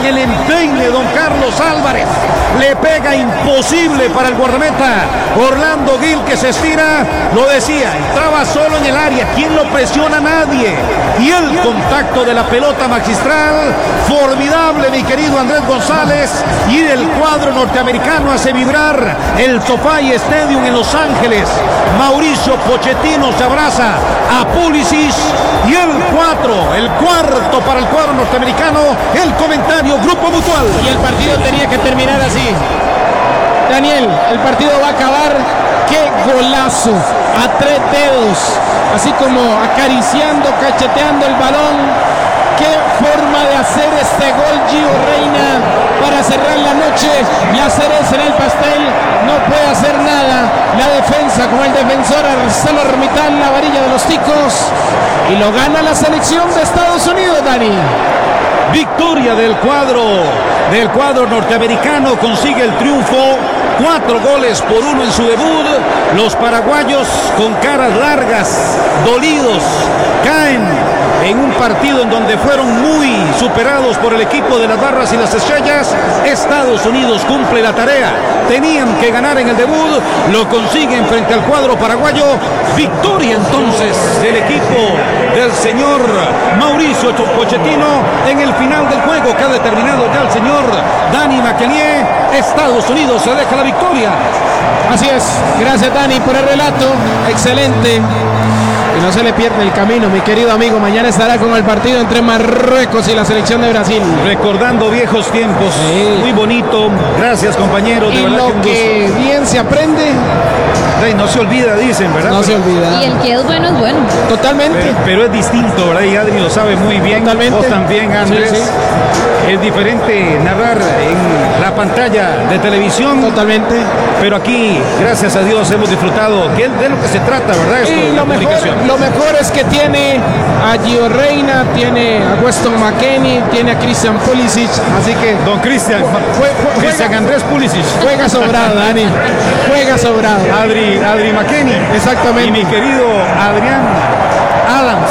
el empeine don Carlos Álvarez. Le pega imposible para el guardameta Orlando Gil, que se estira. Lo decía, entraba solo en el área. ¿Quién lo presiona? Nadie. Y el contacto de la pelota magistral, formidable, mi querido Andrés González. Y el cuadro norteamericano hace vibrar el SoFi Stadium en Los Ángeles. Mauricio Pochettino se abraza a Pulisic. Y el cuarto para el cuadro norteamericano. El comentario Grupo Mutual. Y el partido tenía que terminar así. Daniel, el partido va a acabar. ¡Qué golazo! A 3 dedos, así como acariciando, cacheteando el balón. ¡Qué forma de hacer este gol, Gio Reyna, para cerrar la noche! La cereza en el pastel, no puede hacer nada. La defensa con el defensor ArcelorMittal, la varilla de los ticos. Y lo gana la selección de Estados Unidos, Dani. Victoria del cuadro norteamericano, consigue el triunfo. 4-1 en su debut. Los paraguayos, con caras largas, dolidos, caen en un partido en donde fueron muy superados por el equipo de las Barras y las Estrellas. Estados Unidos cumple la tarea. Tenían que ganar en el debut, lo consiguen frente al cuadro paraguayo. Victoria entonces del equipo del señor Mauricio Pochettino en el final del juego que ha determinado ya el señor Dani Maquelier. Estados Unidos se deja la victoria. Así es, gracias Dani por el relato, excelente. Y no se le pierde el camino, mi querido amigo. Mañana estará con el partido entre Marruecos y la selección de Brasil. Recordando viejos tiempos, sí. Muy bonito. Gracias, compañero. Y lo que bien se aprende, no se olvida, dicen, ¿verdad? No se olvida. Y el que es bueno es bueno. Totalmente. Pero es distinto, ¿verdad? Y Adri lo sabe muy bien. Totalmente. Vos también, Andrés. Sí. Es diferente narrar en la pantalla de televisión. Totalmente. Pero aquí, gracias a Dios, hemos disfrutado de lo que se trata, ¿verdad? Esto, y lo mejor es que tiene a Gio Reyna, tiene a Weston McKennie, tiene a Christian Pulisic. Así que don Cristian Andrés Pulisic juega sobrado, Dani. Juega sobrado. Adri McKennie. Exactamente. Y mi querido Adrián Adams.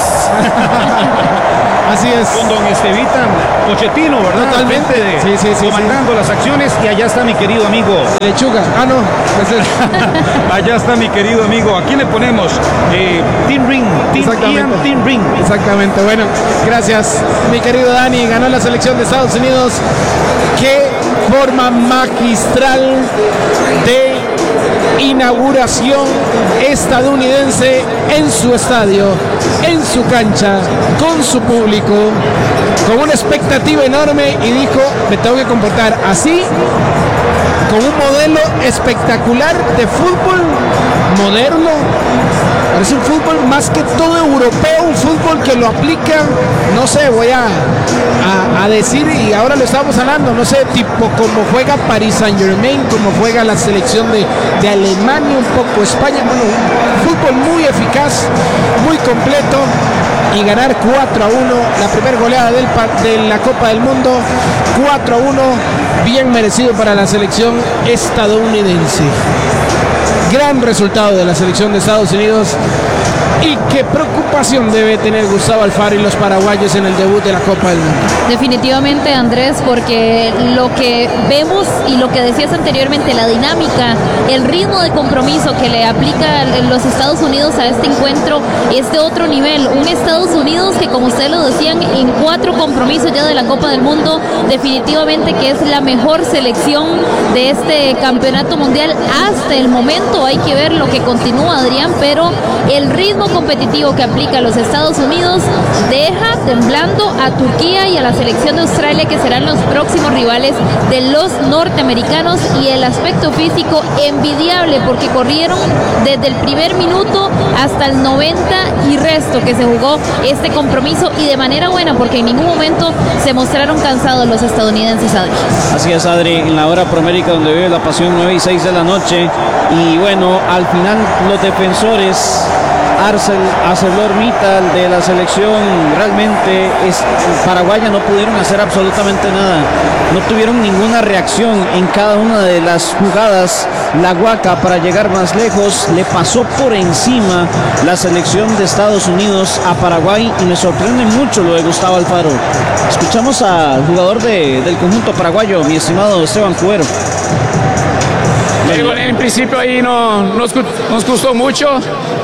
Así es. Con don Estevita Pochettino, ¿verdad? Totalmente. Sí, comandando las acciones. Y allá está mi querido amigo Lechuga. No. Allá está mi querido amigo. ¿A quién le ponemos? Team Ring. Team Ring. Exactamente. Bueno, gracias, mi querido Dani. Ganó la selección de Estados Unidos. Qué forma magistral de inauguración estadounidense en su estadio, en su cancha, con su público, con una expectativa enorme, y dijo: me tengo que comportar así, con un modelo espectacular de fútbol moderno. Es un fútbol más que todo europeo, un fútbol que lo aplica, no sé, voy a decir, y ahora lo estamos hablando, no sé, tipo como juega Paris Saint-Germain, como juega la selección de Alemania, un poco España. Bueno, un fútbol muy eficaz, muy completo, y ganar 4-1, la primera goleada de la Copa del Mundo, 4-1, bien merecido para la selección estadounidense. Gran resultado de la selección de Estados Unidos. Y qué preocupación debe tener Gustavo Alfaro y los paraguayos en el debut de la Copa del Mundo. Definitivamente, Andrés, porque lo que vemos y lo que decías anteriormente, la dinámica, el ritmo de compromiso que le aplica los Estados Unidos a este encuentro es de otro nivel. Un Estados Unidos que, como ustedes lo decían, en 4 compromisos ya de la Copa del Mundo, definitivamente que es la mejor selección de este campeonato mundial hasta el momento. Hay que ver lo que continúa, Adrián, pero el ritmo competitivo que aplica los Estados Unidos deja temblando a Turquía y a la selección de Australia, que serán los próximos rivales de los norteamericanos. Y el aspecto físico envidiable, porque corrieron desde el primer minuto hasta el 90 y resto que se jugó este compromiso, y de manera buena, porque en ningún momento se mostraron cansados los estadounidenses, Adri. Así es, Adri, en la hora promérica donde vive la pasión, 9:06 de la noche. Y bueno, al final los defensores ArcelorMittal de la selección realmente paraguaya no pudieron hacer absolutamente nada, no tuvieron ninguna reacción en cada una de las jugadas. La Guaca, para llegar más lejos, le pasó por encima la selección de Estados Unidos a Paraguay, y me sorprende mucho lo de Gustavo Alfaro. Escuchamos al jugador del conjunto paraguayo, mi estimado Esteban Cubero. En principio ahí nos costó mucho.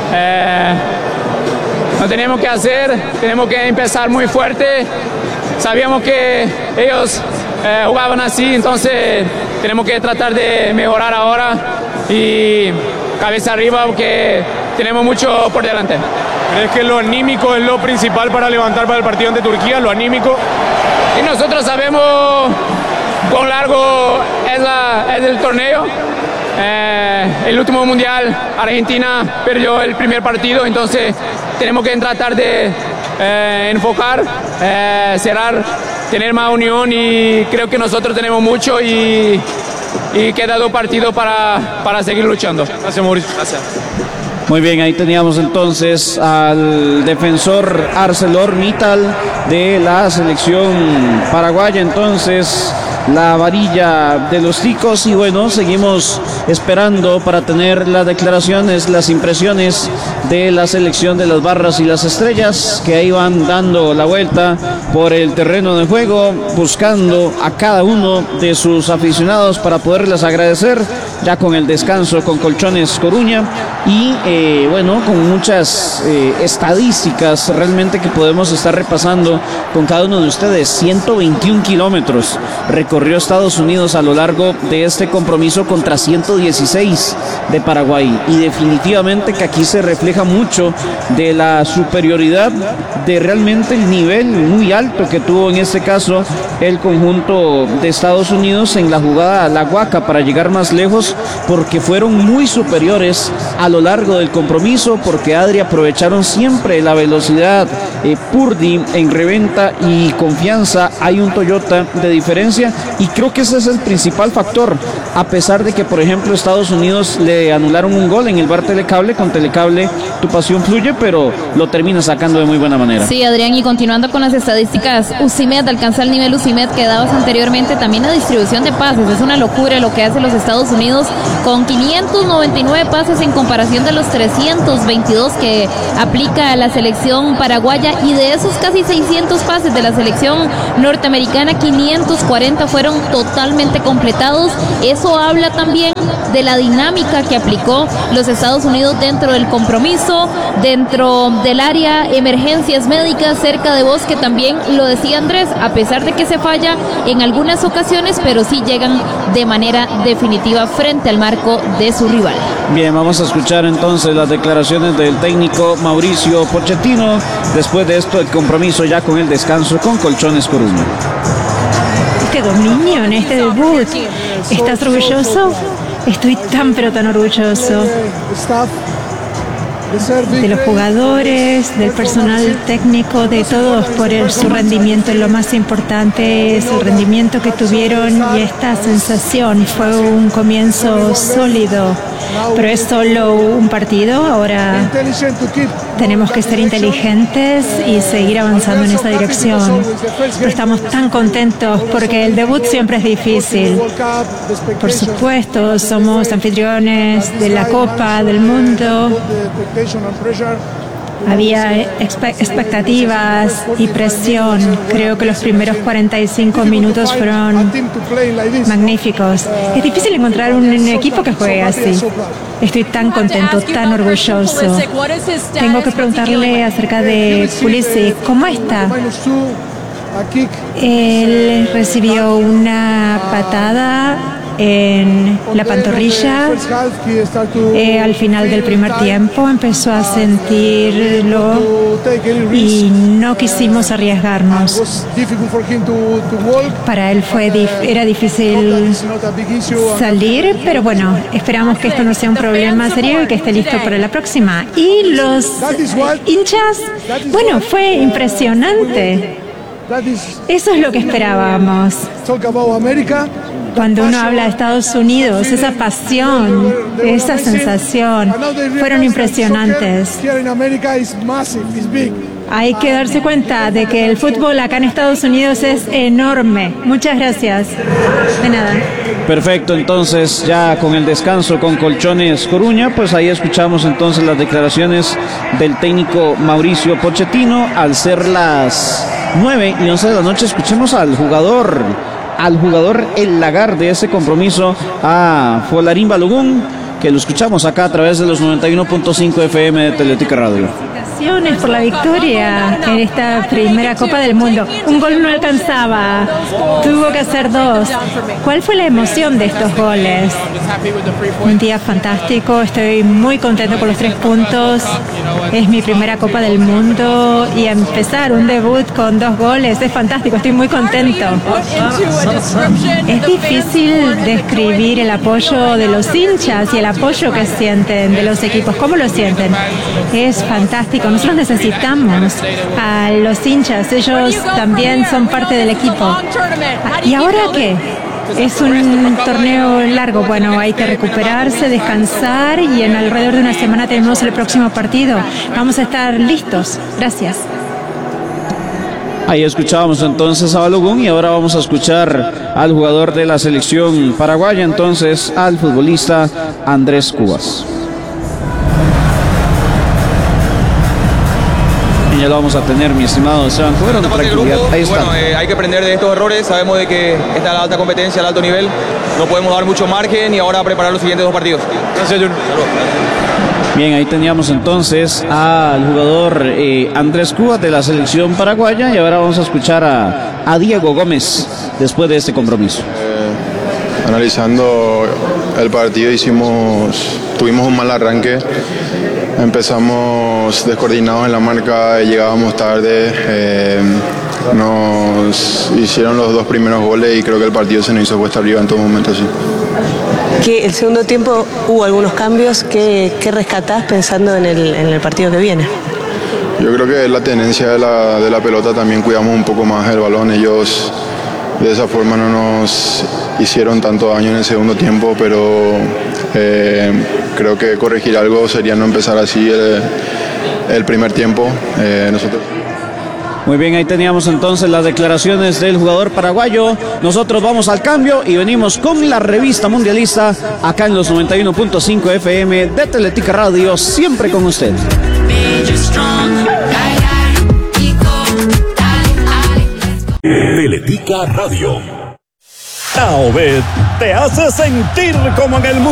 No teníamos que hacer, tenemos que empezar muy fuerte. Sabíamos que ellos jugaban así, entonces tenemos que tratar de mejorar ahora y cabeza arriba porque tenemos mucho por delante. ¿Crees que lo anímico es lo principal para levantar para el partido ante Turquía? ¿Lo anímico? Y nosotros sabemos cuán largo es el torneo. El último mundial, Argentina perdió el primer partido, entonces tenemos que tratar de enfocar, cerrar, tener más unión, y creo que nosotros tenemos mucho y queda 2 partidos para seguir luchando. Gracias, Mauricio. Gracias. Muy bien, ahí teníamos entonces al defensor ArcelorMittal de la selección paraguaya, entonces la varilla de los ticos. Y bueno, seguimos esperando para tener las declaraciones, las impresiones de la selección de las barras y las estrellas, que ahí van dando la vuelta por el terreno de juego, buscando a cada uno de sus aficionados para poderles agradecer, ya con el descanso con Colchones Coruña. Y bueno, con muchas estadísticas realmente que podemos estar repasando con cada uno de ustedes. 121 kilómetros recorrió Estados Unidos a lo largo de este compromiso contra 116 de Paraguay, y definitivamente que aquí se refleja mucho de la superioridad, de realmente el nivel muy alto que tuvo en este caso el conjunto de Estados Unidos en la jugada La Guaca para llegar más lejos, porque fueron muy superiores a lo largo del compromiso, porque Adri aprovecharon siempre la velocidad. Purdy en reventa y confianza, hay un Toyota de diferencia, y creo que ese es el principal factor, a pesar de que por ejemplo Estados Unidos le anularon un gol en el bar Telecable. Con Telecable tu pasión fluye, pero lo termina sacando de muy buena manera. Sí, Adrián, y continuando con las estadísticas, Usimed alcanza el nivel Usimed que dabas anteriormente, también la distribución de pases, es una locura lo que hace los Estados Unidos, con 599 pases en comparación de los 322 que aplica la selección paraguaya, y de esos casi 600 pases de la selección norteamericana, 540 fueron totalmente completados. Eso habla también de la dinámica que aplicó los Estados Unidos dentro del compromiso, dentro del área emergencias médicas cerca de vos, que también lo decía Andrés, a pesar de que se falla en algunas ocasiones, pero sí llegan de manera definitiva frente al marco de su rival. Bien, vamos a escuchar entonces las declaraciones del técnico Mauricio Pochettino después de esto, el compromiso ya con el descanso con Colchones Coruña. Este dominio en este debut, ¿estás orgulloso? Estoy tan pero tan orgulloso de los jugadores, del personal técnico, de todos por su rendimiento. Lo más importante es el rendimiento que tuvieron, y esta sensación fue un comienzo sólido, pero es solo un partido. Ahora tenemos que ser inteligentes y seguir avanzando en esa dirección. Pero estamos tan contentos porque el debut siempre es difícil. Por supuesto, somos anfitriones de la Copa del Mundo. Había expectativas y presión. Creo que los primeros 45 minutos fueron magníficos. Es difícil encontrar un equipo que juegue así. Estoy tan contento, tan orgulloso. Tengo que preguntarle acerca de Pulisic. ¿Cómo está? Él recibió una patada en la pantorrilla al final del primer tiempo. Empezó a sentirlo y no quisimos arriesgarnos. Para él era difícil salir, pero bueno, esperamos que esto no sea un problema serio y que esté listo para la próxima. Y los hinchas, bueno, fue impresionante. Eso es lo que esperábamos. Cuando uno habla de Estados Unidos, esa pasión, esa sensación, fueron impresionantes. Hay que darse cuenta de que el fútbol acá en Estados Unidos es enorme. Muchas gracias. De nada. Perfecto, entonces ya con el descanso con Colchones Coruña, pues ahí escuchamos entonces las declaraciones del técnico Mauricio Pochettino. Al ser las 9:11 de la noche, escuchemos al jugador el lagar de ese compromiso, a Folarín Balogun, que lo escuchamos acá a través de los 91.5 FM de Teletica Radio. Felicitaciones por la victoria en esta primera Copa del Mundo. Un gol no alcanzaba, tuvo que hacer 2. ¿Cuál fue la emoción de estos goles? Un día fantástico, estoy muy contento con los 3 puntos. Es mi primera Copa del Mundo y empezar un debut con 2 goles es fantástico, estoy muy contento. Es difícil describir el apoyo de los hinchas y el apoyo que sienten de los equipos. ¿Cómo lo sienten? Es fantástico. Nosotros necesitamos a los hinchas. Ellos también son parte del equipo. ¿Y ahora qué? Es un torneo largo. Bueno, hay que recuperarse, descansar y en alrededor de una semana tenemos el próximo partido. Vamos a estar listos. Gracias. Ahí escuchábamos entonces a Balogun y ahora vamos a escuchar al jugador de la selección paraguaya, entonces al futbolista Andrés Cubas. Y ya lo vamos a tener, mi estimado Esteban Cuero. Ahí está. Bueno, hay que aprender de estos errores, sabemos de que está la alta competencia, el alto nivel, no podemos dar mucho margen y ahora preparar los siguientes 2 partidos. Gracias, Jun. Bien, ahí teníamos entonces al jugador Andrés Cubas de la selección paraguaya y ahora vamos a escuchar a Diego Gómez después de este compromiso. Analizando el partido tuvimos un mal arranque, empezamos descoordinados en la marca, llegábamos tarde, nos hicieron los 2 primeros goles y creo que el partido se nos hizo cuesta arriba en todo momento, sí. Que el segundo tiempo hubo algunos cambios, ¿qué rescatás pensando en el partido que viene? Yo creo que la tenencia de la pelota, también cuidamos un poco más el balón. Ellos de esa forma no nos hicieron tanto daño en el segundo tiempo, pero creo que corregir algo sería no empezar así el primer tiempo. Muy bien, ahí teníamos entonces las declaraciones del jugador paraguayo. Nosotros vamos al cambio y venimos con la revista mundialista acá en los 91.5 FM de Teletica Radio, siempre con usted. Teletica Radio. AOVED te hace sentir como en el mundo.